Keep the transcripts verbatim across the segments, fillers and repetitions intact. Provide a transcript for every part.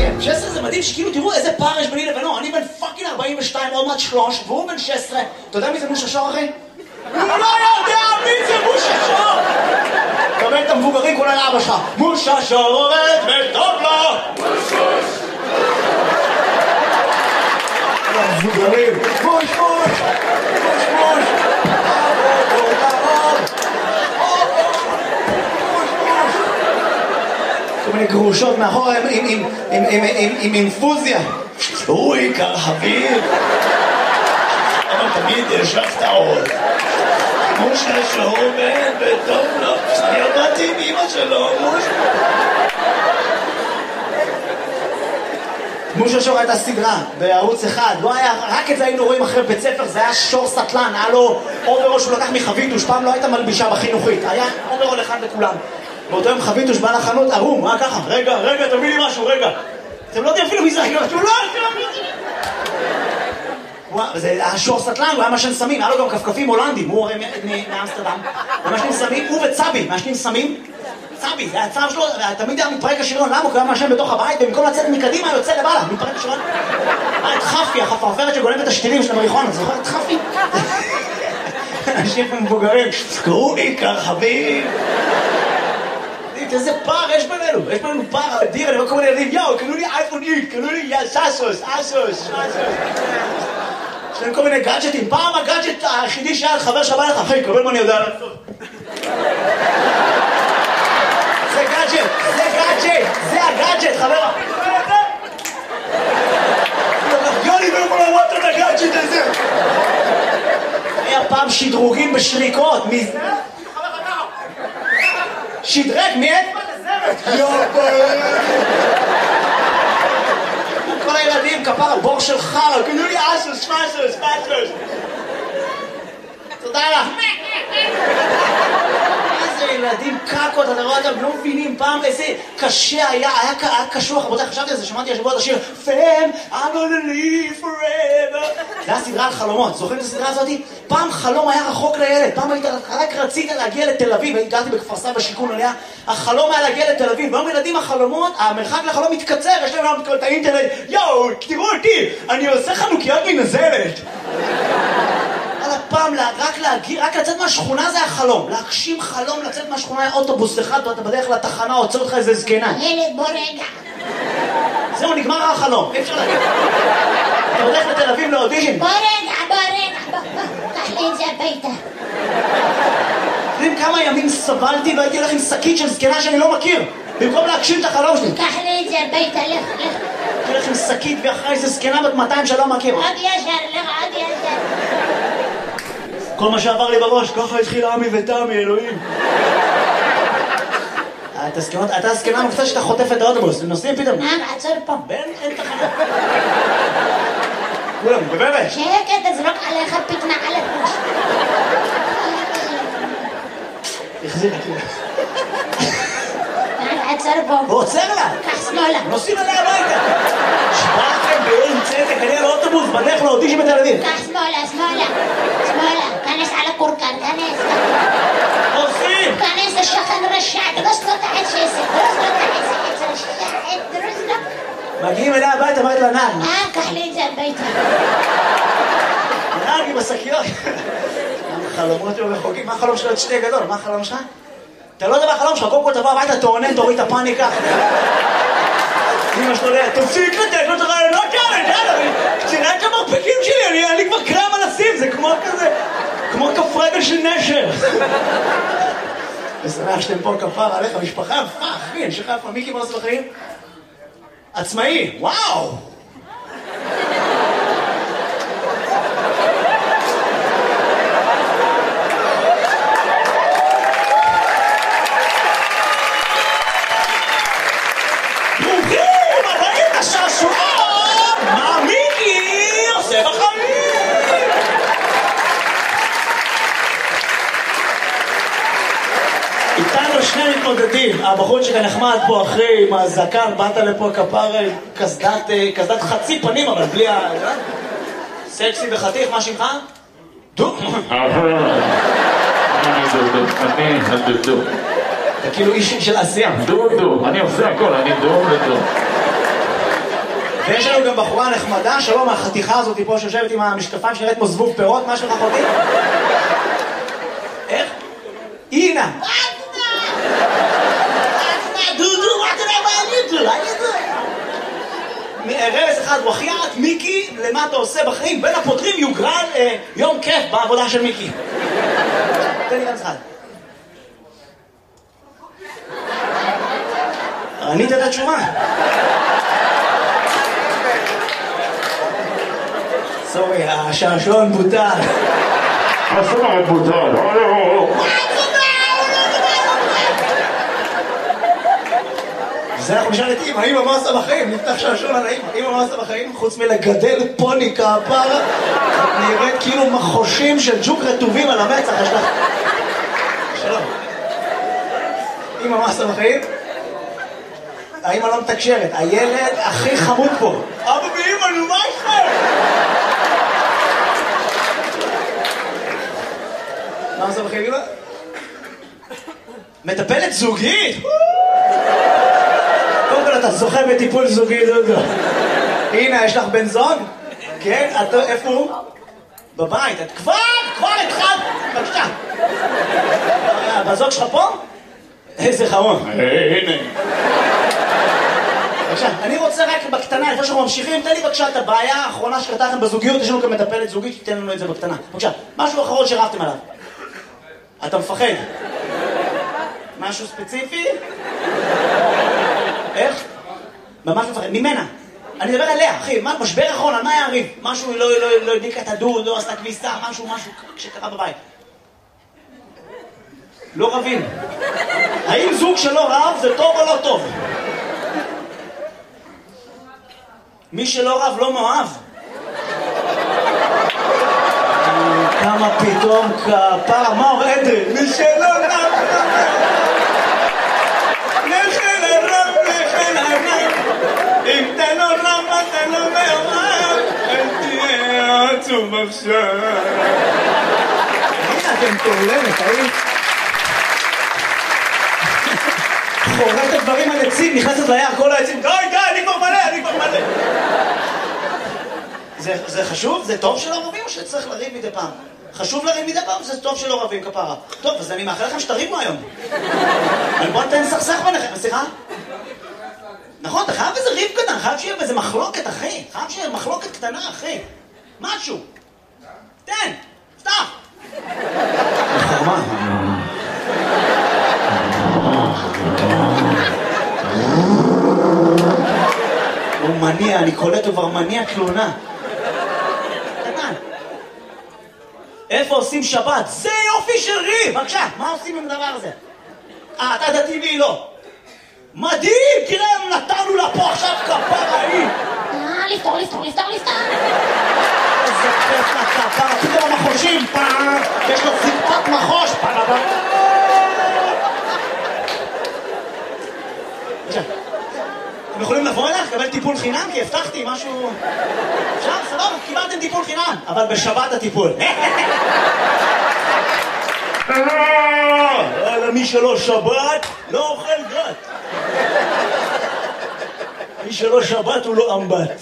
שש עשרה זה מדהים שכאילו תראו איזה פער יש ביני לבינו. אני בן פאקינג ארבעים ושתיים, עוד מעט שלוש, והוא בן שש עשרה. אתה יודע מי זה מושה שור, אחי? הוא לא יודע מי זה מושה שור! תקבל את המבוגרים כולה לאבא שלך. מושה שור עובד וטוב לו! מושוש! המבוגרים! מוש מוש! מוש מוש! כל מיני גרושות מאחורה עם אינפוזיה. הוא עיקר חביב. אבל תמיד יש לך את העוד. מושה שור בן וטוב לו. אני עבדתי עם אמא שלו, מושה. מושה שור הייתה סדרה בערוץ אחד. לא היה, רק את זה היינו רואים אחרי בית ספר. זה היה שור סטלן. היה לו אוברול שהוא לקח מחביתוש. פעם לא הייתה מלבישה בחינוכית. היה אוברול אחד לכולם. באותו יום חביתוש בא לחנות ערום, מה ככה? רגע, רגע, תביא לי משהו, רגע. אתם לא יודעים אפילו מי זה, אני לא יודעים, לא יודעים. זה היה שור סטלן, הוא היה משן סמים, היה לו גם כפכפים הולנדים, הוא הרי מאמסטרדם. הוא משנים סמים, הוא וצבי, משנים סמים. צבי, זה הצו שלו, תמיד היה מתפרק השריון, למה? הוא היה משן בתוך הבית, ובמקום לצאת מקדימה, יוצא לבעלה, מתפרק השריון. היה את חפי, החפרפרת שגונבת את השתילים של המריחון, זוכר את חפי? אנשים מבוגרים, קראו עיקר חביב. איזה פער יש בינינו, יש בינינו פער אדיר, אני רואה כל מיני ילדים, יאו, קנו לי אייפון איקס, קנו לי סאסוס, אסוס, יש להם כל מיני גאדג'טים, פעם הגאדג'ט היחידי שהיה חבר שבא לך, אחי, קבל מה אני יודע לעשות. זה גאדג'ט, זה גאדג'ט, זה הגאדג'ט, חבר. יוני, ולא יכול לראות את הגאדג'ט הזה. היה פעם שדרוגים בשריקות, מי זה? שדרג מיד? כל הילדים כפר בור של חר, קנו לי אסוס, פסוס, פסוס. תודה לך. איזה ילדים קקות, אתה רואה אותם, לא מבינים פעם איזה קשה היה, היה קשוח, רבותיי, חשבתי על זה, שמעתי השבוע את השיר Fam, I'm gonna live forever. זה היה סדרה על חלומות, זוכרים את הסדרה הזאת? פעם חלום היה רחוק לילד, פעם היית, רק רצית להגיע לתל אביב, גרתי בכפר סבא שיכון עליה, החלום היה להגיע לתל אביב, והיום ילדים החלומות, המרחק לחלום מתקצר, יש להם גם את האינטרנט, יואו, תראו אותי, אני עושה חנוכיות מנזלת. על הפעם, רק להגיע, רק לצאת מהשכונה זה החלום, להגשים חלום, לצאת מהשכונה היה אוטובוס אחד, אתה בדרך לתחנה, עוצר אותך איזה זקנה. ילד, בוא רגע. זהו, נגמר החלום, אי אפשר להגיד. אתה בדרך לתל אביב לאודישן. בוא רגע, בוא רגע, בוא, קח לי את זה הביתה. יודעים כמה ימים סבלתי והייתי הולך עם שקית של זקנה שאני לא מכיר, במקום להגשים את החלום שלי. קח לי את זה הביתה, לך, לך. הייתי הולך עם שקית ואחרי איזה זקנה בת מאתיים שלא מכיר. עוד ישר, לך, עוד ישר. כל מה שעבר לי בראש, ככה התחיל עמי ותמי, אלוהים. אתה הזקנה מופתע שאתה חוטף את האוטובוס, נוסעים פתאום. נעם, עצור פה. בן, אין תחנה. כולם, בבאבש. שקט, תזרוק עליך פתנה על הראש. החזיר אותי. נעם, עצור פה. הוא עוצר לה. קח שמאלה. נוסעים עליה הביתה. שבאתם באין צדק, אני על האוטובוס, בדרך לאודישן בתל אביב. קח שמאלה, שמאלה. שמאלה. כנס על הקורקן, כנס. עושים! כנס השכן רשע, דרוס לו תחת שסק, דרוס לו תחת שסק, רשע, דרוס לו. מגיעים אליה הביתה, אמרת לה נעם. אה, קח לי את זה הביתה. נעם עם השקיות. חלומות לא רחוקים, מה החלום שלו? את שתי גדול, מה החלום שלך? אתה לא יודע מה החלום שלך, קודם כל תבוא הביתה, תעונן, תוריד את הפאניקה. אמא שלו לה, תפסיק לתת לו את הרעיונות כאלה, יאללה, תראה את המרפקים שלי, אני כבר קרם על הסיב, זה כמו כזה, כמו כף רגל של נשר. ושמח שאתם פה כפר עליך, משפחה יפה, אחי, אני שלך יפה, מי קיבל לעשות בחיים? עצמאי, וואו! הבחור שכאן נחמד פה אחרי עם הזקן, באת לפה כפר קסדת חצי פנים, אבל בלי ה... סקסי וחתיך, מה שמך? דו? אני דודו, אני הדודו. אתה כאילו איש של עשייה. דודו, אני עושה הכל, אני דו ודו. ויש לנו גם בחורה נחמדה, שלום, החתיכה הזאת פה שיושבת עם המשקפיים שנראית כמו זבוב פירות, מה שלך אחותי? איך? אינה! דודו, מה אתה יודע מה אני דו? רמז אחד, וחיית, מיקי, למה אתה עושה בחיים? בין הפותרים יוגרל יום כיף בעבודה של מיקי. תן לי רמז אחד. ענית את התשובה. סורי, השעשועון בוטל. השעשועון בוטל. זה אנחנו נשאל את אמא, אמא מה עושה בחיים? נפתח שעשועון על האמא. אמא מה עושה בחיים? חוץ מלגדל פוני כפרה, נראית כאילו מחושים של ג'וק רטובים על המצח. שלום. אמא מה עושה בחיים? האמא לא מתקשרת, הילד הכי חמוד פה. אבא ואמא, נו מה איתכם? מה עושה בחיים אמא? מטפלת זוגית? קודם כל אתה זוכה בטיפול זוגי, דודו. הנה, יש לך בן זוג? כן? איפה הוא? בבית. את כבר, כבר התחלת. בבקשה. בזוג שלך פה? איזה חמוד. הנה. בבקשה, אני רוצה רק בקטנה, לפני שאנחנו ממשיכים, תן לי בבקשה את הבעיה האחרונה שקרתה לכם בזוגיות, יש לנו גם מטפלת זוגית, שתיתן לנו את זה בקטנה. בבקשה, משהו אחרון שרבתם עליו. אתה מפחד? משהו ספציפי? איך? ממש מפחד, ממנה. אני מדבר עליה, אחי, מה, משבר אחרון, על מה היה הריב? משהו, לא, לא, לא הדליקה את הדוד, לא עשתה כביסה, משהו, משהו שקרה בבית. לא רבים. האם זוג שלא רב זה טוב או לא טוב? מי שלא רב לא מאוהב. כמה פתאום כפרה, מה אומר אדרי? מי שלא רב נכן הרב, נכן הרב. אם אתה לא רב, אתה לא מאוהב. אל תהיה עצוב עכשיו. הנה אתם תולמת, היית חורט את דברים על עצים, נכנסת ליער, כל העצים, די, די, אני כבר מלא, אני כבר מלא. זה, זה חשוב? זה טוב שלא רבים או שצריך לריב מדי פעם? חשוב לריב מדי פעם? זה טוב שלא רבים כפרה. טוב, אז אני מאחל לכם שתריבו היום. אבל בוא נתן סכסך ביניכם, סליחה? נכון, אתה חייב איזה ריב קטן, חייב שיהיה באיזה מחלוקת, אחי. חייב שיהיה מחלוקת קטנה, אחי. משהו. תן, סתח. חרמה. הוא מניע, אני קולט, הוא כבר מניע תלונה. קטן. איפה עושים שבת? זה יופי של ריב! בבקשה, מה עושים עם הדבר הזה? אה, אתה דתי והיא לא. מדהים! תראה, נתנו לה פה עכשיו כפרה היא! אה, לפתור, לפתור, לפתור, לפתור! איזה כיף לכפרה, פתאום המחושים, פעם! יש לו זיפת מחוש! פעם! בבקשה. אתם יכולים לבוא אליך, לקבל טיפול חינם? כי הבטחתי משהו... עכשיו, סבבה, קיבלתם טיפול חינם, אבל בשבת הטיפול. מי שלא שבת, לא אוכל גת. מי שלא שבת הוא לא אמבט.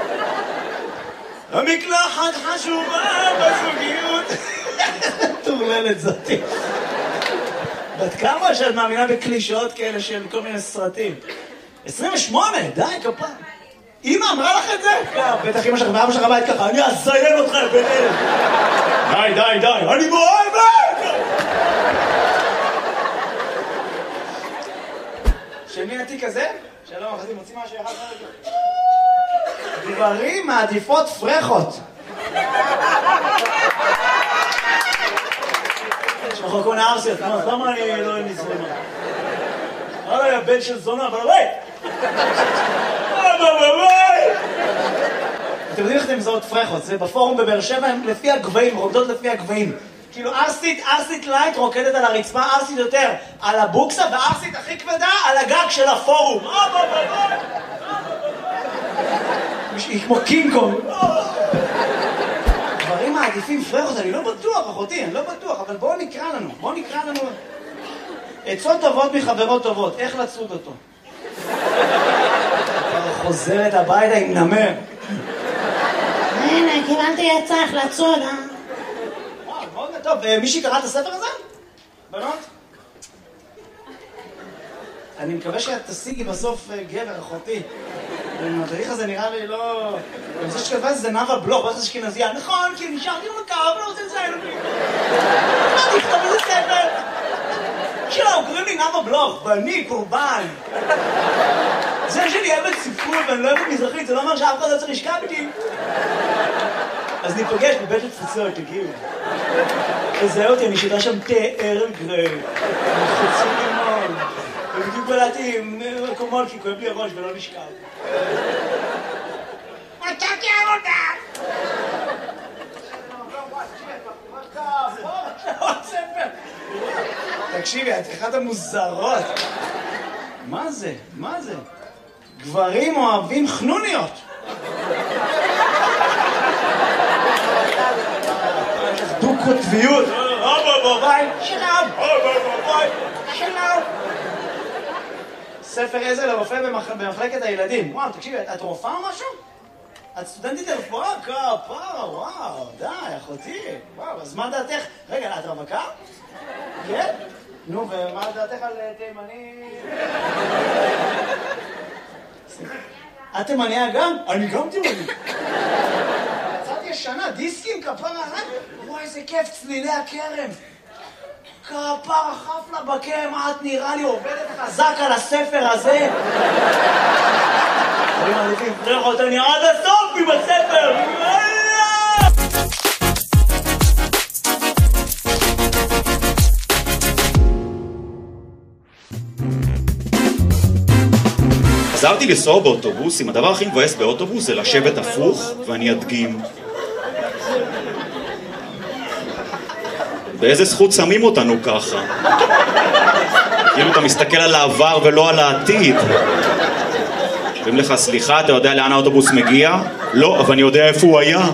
המקלחת חשובה בזוגיות. תורללת זאתי. בת כמה שאת מאמינה בקלישאות כאלה של כל מיני סרטים? עשרים ושמונה, די, כפה. אמא אמרה לך את זה? בטח אמא שלך ואבא שלך בית ככה, אני אזיין אותך ביניהם. די, די, די, אני מאוהבת! של מי התיק הזה? שלום, אחרי מוצאים משהו יחד חלק. גברים מעדיפות פרחות. יש לך כל נערסיות, למה אני לא נזרמה? אוי, הבן של זונה, אבל אוי! אבל אוי! אתם יודעים איך אתם מזהות פרחות? זה בפורום בבאר שבע, הם לפי הגבהים, רוקדות לפי הגבהים. כאילו ארסית, ארסית לייט רוקדת על הרצפה, ארסית יותר על הבוקסה, וארסית הכי כבדה על הגג של הפורום. היא כמו קינג קונג. דברים מעדיפים פרחות, אני לא בטוח, אחותי, אני לא בטוח, אבל בואו נקרא לנו, בואו נקרא לנו... עצות טובות מחברות טובות, איך לצוד אותו? חוזרת הביתה עם נמר. הנה, קיבלתי עצה איך לצוד, אה? וואו, מאוד טוב. מישהי קרא את הספר הזה? בנות? אני מקווה שאת תשיגי בסוף גבר, אחותי. המדריך הזה נראה לי לא... אני חושב שכתבה זה נאווה בלוך, בטח אשכנזייה. נכון, כי נשארתי במקר, ולא רוצה לציין אותי. מה תכתוב איזה ספר? שלום, קוראים לי נאווה בלוך, ואני קורבן. זה שאני אוהבת ספרות ואני לא אוהבת מזרחית, זה לא אומר שאף אחד לא צריך לשכב איתי. אז ניפגש בבית התפוצות, תגיעו. תזהה אותי, אני שותה שם תה ארל גריי. חצי לימון. ובדיוק בלעתי מקומות כי כואב לי הראש ולא נשכב. מצאתי עבודה! תקשיבי, את אחת המוזרות. מה זה? מה זה? גברים אוהבים חנוניות. דו-קוטביות. שלום! שלום! ספר עזר לרופא במחלקת הילדים. וואו, תקשיבי, את רופאה או משהו? את סטודנטית לרפואה? כפרה, וואו, די, אחותי. וואו, אז מה דעתך? רגע, את רווקה? כן? נו, ומה דעתך על תימני? את תימניה גם? אני גם תימני. יצאתי ישנה, דיסקים, כפרה, וואי, איזה כיף, צלילי הכרם. כפרה חפלה בקרם, את נראה לי עובדת חזק על הספר הזה. אני מעדיף לפרח אותני עד הסוף עם הספר. חזרתי לנסוע באוטובוסים, הדבר הכי מבאס באוטובוס זה לשבת הפוך, ואני אדגים. באיזה זכות שמים אותנו ככה? כאילו אתה מסתכל על העבר ולא על העתיד. אומרים לך, סליחה, אתה יודע לאן האוטובוס מגיע? לא, אבל אני יודע איפה הוא היה.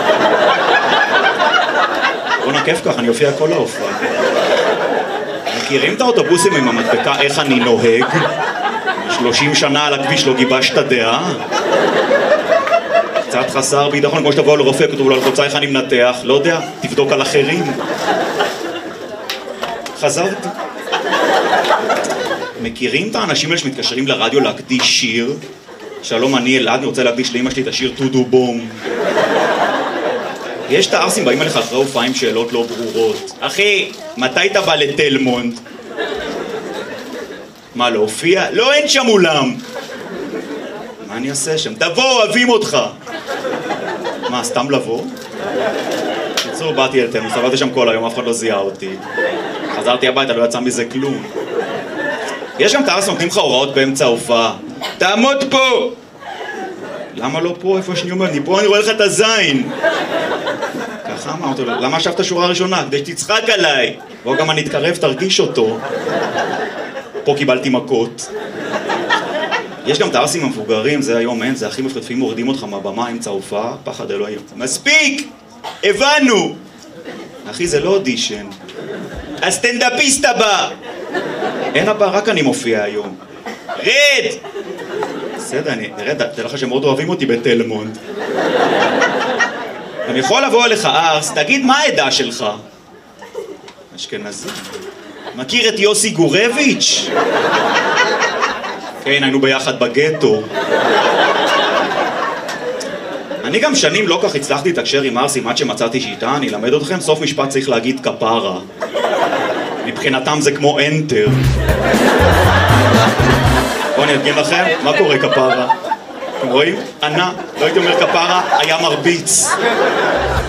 בוא נקף ככה, אני אופיע כל ההופעה. מכירים את האוטובוסים עם המדבקה איך אני נוהג? שלושים שנה על הכביש לא גיבשת דעה? קצת חסר ביטחון, כמו שתבואו לרופא, כתוב לו על חוצה איך אני מנתח, לא יודע, תבדוק על אחרים. חזרתי. מכירים את האנשים האלה שמתקשרים לרדיו להקדיש שיר? שלום, אני אלעד, אני רוצה להקדיש לאמא שלי את השיר טודו בום. יש את הערסים באים אליך אחרי הופעה עם שאלות לא ברורות. אחי, מתי אתה בא לתל מונד? מה, להופיע? לא, אין שם אולם. מה אני אעשה שם? תבוא, אוהבים אותך. מה, סתם לבוא? בקיצור, באתי אל תל, סבלתי שם כל היום, אף אחד לא זיהה אותי. חזרתי הביתה, לא יצא מזה כלום. יש גם תארס נותנים לך הוראות באמצע ההופעה. תעמוד פה! למה לא פה? איפה שאני אומר? אני פה, אני רואה לך את הזין. ככה אמרת לו, למה שבת שורה ראשונה? כדי שתצחק עליי. בוא גם אני אתקרב, תרגיש אותו. פה קיבלתי מכות. יש גם תארסים המבוגרים, זה היום אין, זה הכי מפחדים, מורדים אותך מהבמה אמצע ההופעה, פחד אלוהים. מספיק! הבנו! אחי, זה לא אודישן. הסטנדאפיסט הבא! אין הבא, רק אני מופיע היום. רד! בסדר, אני, רד, תראה לך שמאוד אוהבים אותי בתל מונד. אני יכול לבוא אליך ארס, תגיד מה העדה שלך? אשכנזי. מכיר את יוסי גורביץ'? כן, היינו ביחד בגטו. אני גם שנים לא כך הצלחתי לתקשר עם ארסים עד שמצאתי שיטה, אני אלמד אתכם, סוף משפט צריך להגיד כפרה. מבחינתם זה כמו אנטר. בואו אני אדגים לכם, מה קורה כפרה? אתם רואים? ענה, לא הייתי אומר כפרה, היה מרביץ.